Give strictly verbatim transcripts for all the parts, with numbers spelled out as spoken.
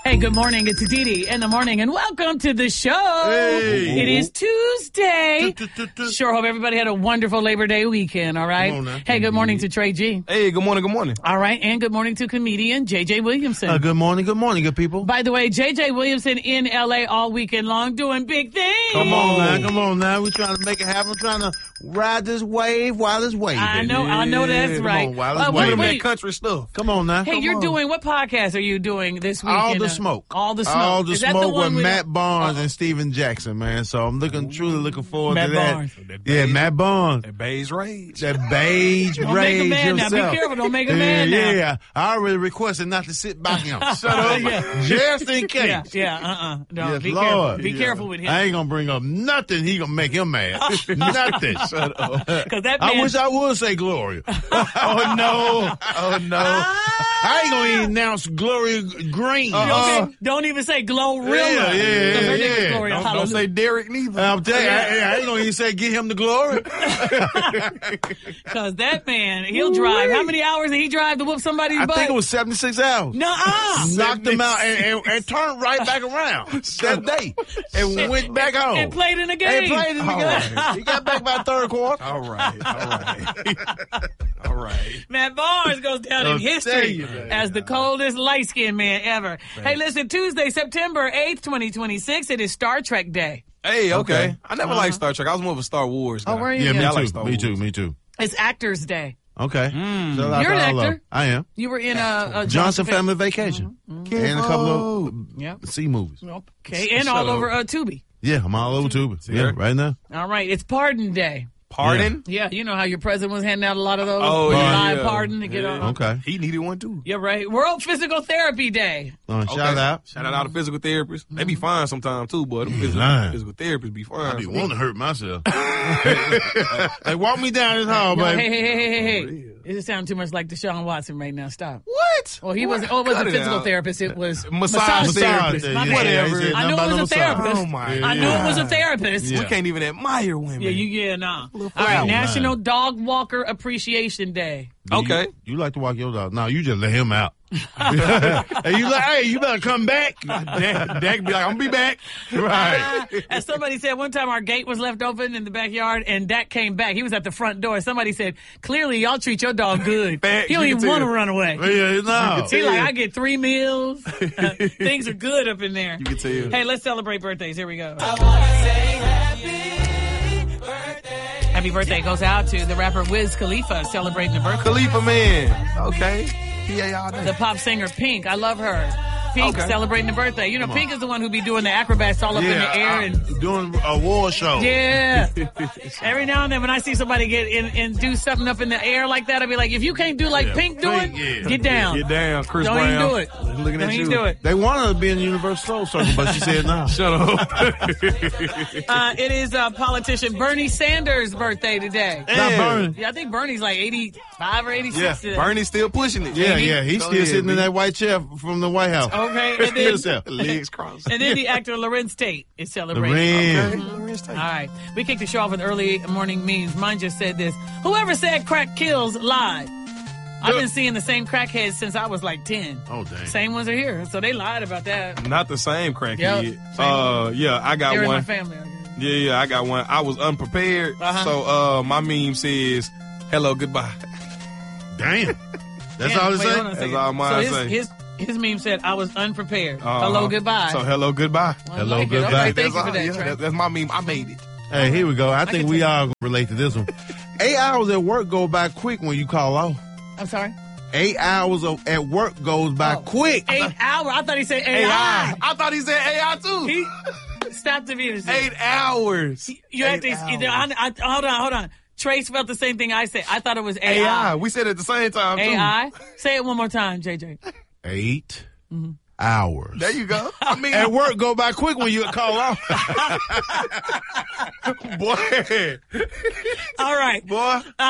Hey, good morning. It's Didi in the morning, and welcome to the show. Hey. It is Tuesday. Sure hope everybody had a wonderful Labor Day weekend, all right? Come on now. Hey, good morning to Trey G. Hey, good morning, good morning. All right, and good morning to comedian J J Williamson. Uh, good morning, good morning, good people. By the way, J J Williamson in L A all weekend long doing big things. Come on now, come on now. We're trying to make it happen. We're trying to ride this wave while it's waving. I know, I know that's Come right. on, while Uh, it's wait, waving. wait. That country stuff. Come on now. Hey, Come you're on. doing, what podcast are you doing this weekend? All the Uh, Smoke. All the Smoke. All the Is that Smoke the with one with Matt uh, Barnes and Steven Jackson, man. So I'm looking, truly looking forward Matt to that. Barnes. That Yeah, beige- Matt Barnes. That beige rage. That beige Don't make a rage man now. yourself. Be careful. Don't make a yeah, man now. Yeah, I already requested not to sit by him. Shut up. Yeah. Just in case. Yeah, yeah, uh-uh. No, Yes, be Lord. careful. Be Yeah. careful with him. I ain't gonna bring up nothing. He gonna make him mad. Nothing. Shut up. Because that I man... wish I would say Gloria. oh no. Oh no. I ain't gonna even announce Gloria Green. Okay, don't even say Glorilla. Yeah, yeah, 'Cause her name is yeah. Gloria Don't, don't Hallelujah. say Derek neither. I'm telling you, I, I ain't gonna even say get him the glory. Because that man, he'll drive. How many hours did he drive to whoop somebody's I butt? think it was seventy-six hours. Nuh-uh. Knocked him out and, and, and turned right back around that day and went back home. And played in the game. And played in the All game. right. He got back by the third quarter. All right, all right. all right. Matt Barnes goes down I'll in tell history you, man. as the coldest light-skinned man ever. Hey, listen, Tuesday, September eighth, twenty twenty-six, it is Star Trek Day. Hey, okay. Okay. I never liked Star Trek. I was more of a Star Wars guy. Oh, were you? Yeah, Yeah, me I too. like Star me Wars. too. Me too. It's Actors Day. Okay. Mm. Shout out You're to an all of actor. them. I am. You were in a, a Johnson Fam- Family Vacation. And a couple of Yep. C movies. Okay, and Shut all up. over uh, Tubi. Yeah, I'm all over Tuba. Yeah, there? right now. All right, it's Pardon Day. Pardon? Yeah, you know how your president was handing out a lot of those. Oh, live yeah. pardon to get Yeah. on. Okay. He needed one too. Yeah, right. World Physical Therapy Day. Uh, Okay. Shout out. Shout out to the physical therapists. They be fine sometimes too, but them physical, lying. physical therapists be fine. I be wanting to hurt myself. Hey, walk me down this hall, No, baby. hey, hey, hey, hey, hey. It just sounds too much like Deshaun Watson right now. Stop. What? Well, he What? wasn't. Oh, it wasn't Cut a physical out. therapist. It was Massage massage therapist. Yeah, My yeah, bad. yeah, he said I nothing knew about it no was a massage. therapist. Oh, my I knew it was a therapist. Yeah. We can't even admire women. Yeah, you yeah, nah. All foul, right, man. National Dog Walker Appreciation Day. Do you- Okay. You, like to walk your dog. No, you just let him out. hey, you like, hey, you better come back. Dak, Dak be like, I'm gonna be back. Right. As somebody said, one time our gate was left open in the backyard, and Dak came back. He was at the front door. Somebody said, clearly y'all treat your dog good. Facts, He don't you even can want to tell. run away. Yeah, no. He like, I get three meals. Uh, things are good up in there. You can tell. Hey, let's celebrate birthdays. Here we go. Happy birthday goes out to the rapper Wiz Khalifa celebrating the birthday. Khalifa man. Okay. P A all day. The pop singer Pink, I love her. Pink Okay. celebrating the birthday. You know, Pink is the one who be doing the acrobats all up in the air I- and doing a war show. yeah. Every now and then when I see somebody get in and do something up in the air like that, I'll be like, if you can't do like Yeah, Pink doing, Pink, yeah. get down. Get down, Chris Don't Brown. even do it. Looking Don't at even you. do it. They wanted her to be in the Universal Soul Circle, but she said no. Shut up. Uh, it is uh, politician Bernie Sanders' birthday today. Not Yeah. burning. Yeah, I think Bernie's like eighty-five or eighty-six Yeah, today. Bernie's still pushing it. Yeah, Maybe. yeah. He's Go still ahead, sitting in B. that white chair from the White House. Okay, and then, Himself. Legs crossed. and then the actor Lorenz Tate is celebrating. Lorenz. All right. We kicked the show off with early morning memes. Mine just said this. Whoever said crack kills lied. I've been seeing the same crackheads since I was like ten. Oh, dang. Same ones are here. So they lied about that. Not the same crackhead. Yep. Uh, yeah, I got They're in my one. family. I guess. Yeah, yeah, I got one. I was unprepared, Uh-huh. so uh, my meme says, "Hello, goodbye." Damn. That's Damn, all it wait, hold on a says? That's second. all mine so say. his, his, his meme said, I was unprepared. Uh-huh. Hello, goodbye. So hello, goodbye. I Hello, like it. goodbye. Okay, thank That's you for all- that, yeah, Trey. that- That's my meme. I made it. Hey, here we go. I, think can we take all relate to this one. Eight hours at work go by quick when you call off. I'm sorry? Eight hours of, at work goes by Oh. quick. Eight hours. I thought he said A I. A I. I thought he said A I too. He stopped the video. Eight hours. You Eight have to, hours. I, I, hold on, hold on. Trace felt the same thing I said. I thought it was A I. A I. We said it at the same time too. A I? Say it one more time, J J. Eight Mm-hmm. hours. There you go. I mean, At work go by quick when you call off. boy, All right. boy. Uh-huh.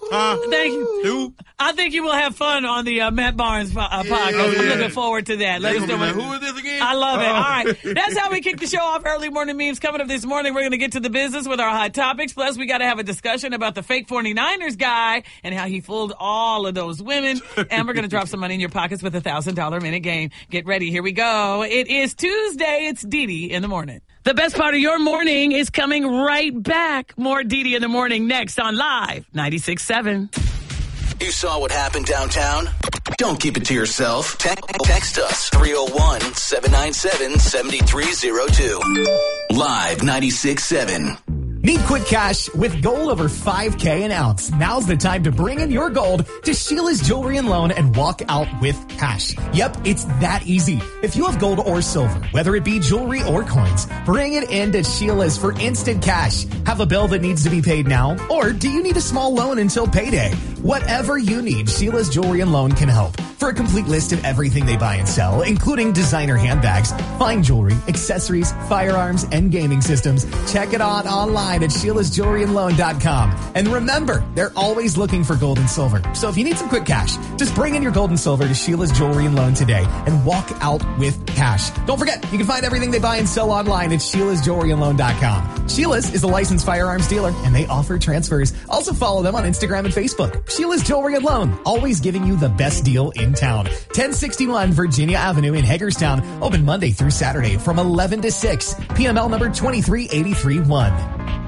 Huh? Thank you. Who? I think you will have fun on the uh, Matt Barnes uh, podcast. Oh, I'm yeah. looking forward to that. Let They us gonna know. be what- like, who is this again? I love it. Oh. All right. That's how we kick the show off. Early morning memes coming up this morning. We're going to get to the business with our hot topics. Plus, we got to have a discussion about the fake 49ers guy and how he fooled all of those women. And we're going to drop some money in your pockets with a one thousand dollars minute game. Get ready. Here we go. It is Tuesday. It's Dee Dee in the morning. The best part of your morning is coming right back. More Dee Dee in the morning next on Live ninety-six point seven. You saw what happened downtown? Don't keep it to yourself. Te- text us three oh one, seven nine seven, seven three oh two. Live ninety-six point seven. Need quick cash with gold over five K an ounce? Now's the time to bring in your gold to Sheila's Jewelry and Loan and walk out with cash. Yep, it's that easy. If you have gold or silver, whether it be jewelry or coins, bring it in to Sheila's for instant cash. Have a bill that needs to be paid now? Or do you need a small loan until payday? Whatever you need, Sheila's Jewelry and Loan can help. For a complete list of everything they buy and sell, including designer handbags, fine jewelry, accessories, firearms, and gaming systems, check it out online at Sheila's Jewelry and Loan dot com. And remember, they're always looking for gold and silver. So if you need some quick cash, just bring in your gold and silver to Sheila's Jewelry and Loan today and walk out with cash. Don't forget, you can find everything they buy and sell online at Sheila's Jewelry and Loan dot com. Sheila's is a licensed firearms dealer, and they offer transfers. Also follow them on Instagram and Facebook. Sheila's Jewelry and Loan, always giving you the best deal in town. ten sixty-one Virginia Avenue in Hagerstown, open Monday through Saturday from eleven to six. P M L number two three eight three one.